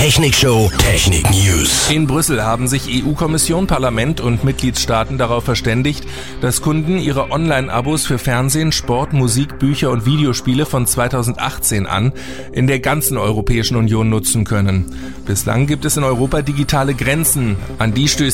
Technikshow Technik News. In Brüssel haben sich EU-Kommission, Parlament und Mitgliedstaaten darauf verständigt, dass Kunden ihre Online-Abos für Fernsehen, Sport, Musik, Bücher und Videospiele von 2018 an in der ganzen Europäischen Union nutzen können. Bislang gibt es in Europa digitale Grenzen. An die stößt